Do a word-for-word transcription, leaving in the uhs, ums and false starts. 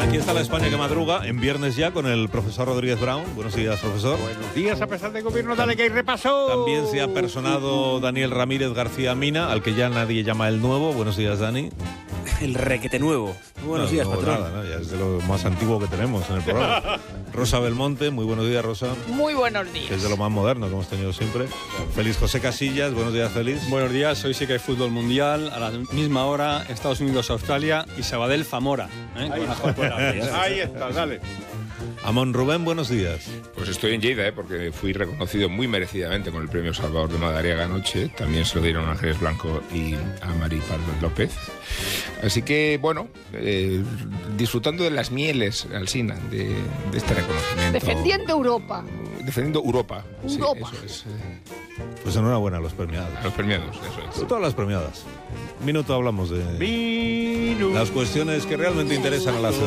Aquí está la España que madruga, en viernes ya, con el profesor Rodríguez Brown. Buenos días, profesor. Buenos días, a pesar de gobierno, dale que hay repaso. También se ha personado Daniel Ramírez García Mina, al que ya nadie llama el nuevo. Buenos días, Dani. El requete nuevo. Muy buenos no, días, no, patrón. Nada, ¿no? Ya es de lo más antiguo que tenemos en el programa. Rosa Belmonte, muy buenos días, Rosa. Muy buenos días. Que es de lo más moderno que hemos tenido siempre. Félix José Casillas, buenos días, Félix. Buenos días, hoy sí que hay fútbol mundial, a la misma hora, Estados Unidos, Australia y Sabadell, Zamora. ¿eh? Ahí, está, ahí está, dale. Amón Rubén, buenos días. Pues estoy en Lleida, ¿eh? Porque fui reconocido muy merecidamente con el premio Salvador de Madariaga anoche. También se lo dieron a Ángeles Blanco y a Mari Pardo López. Así que, bueno, eh, disfrutando de las mieles, Alsina, de, de este reconocimiento. Defendiendo Europa. Defendiendo Europa. Europa. Sí, eso es. Eh, Pues enhorabuena a los premiados. a los premiados, eso es. Todas las premiadas. Minuto hablamos de Minuto. las cuestiones que realmente interesan a la ciudad.